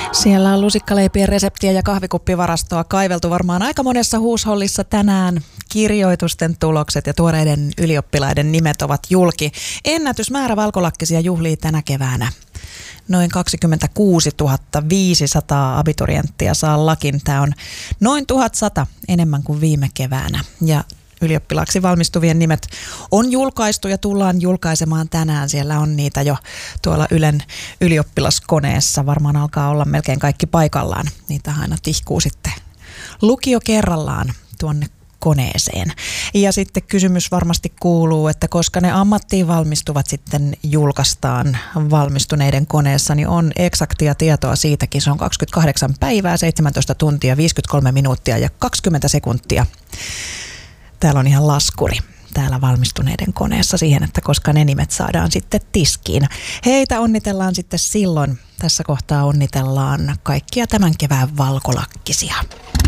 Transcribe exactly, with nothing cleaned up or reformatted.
Siellä on lusikkaleipien reseptiä ja kahvikuppivarastoa kaiveltu varmaan aika monessa huushollissa tänään. Kirjoitusten tulokset ja tuoreiden ylioppilaiden nimet ovat julki. Ennätysmäärä valkolakkisia juhlii tänä keväänä. Noin kaksikymmentäkuusituhatta viisisataa abiturienttia saa lakin. Tämä on noin tuhatsata enemmän kuin viime keväänä. Ja ylioppilaaksi valmistuvien nimet on julkaistu ja tullaan julkaisemaan tänään. Siellä on niitä jo tuolla Ylen ylioppilaskoneessa. Varmaan alkaa olla melkein kaikki paikallaan. Niitä aina tihkuu sitten lukio kerrallaan tuonne koneeseen. Ja sitten kysymys varmasti kuuluu, että koska ne ammattiin valmistuvat sitten julkaistaan valmistuneiden koneessa, niin on eksaktia tietoa siitäkin. Se on kaksikymmentäkahdeksan päivää, seitsemäntoista tuntia, viisikymmentäkolme minuuttia ja kaksikymmentä sekuntia. Täällä on ihan laskuri täällä valmistuneiden koneessa siihen, että koska ne nimet saadaan sitten tiskiin. Heitä onnitellaan sitten silloin. Tässä kohtaa onnitellaan kaikkia tämän kevään valkolakkisia.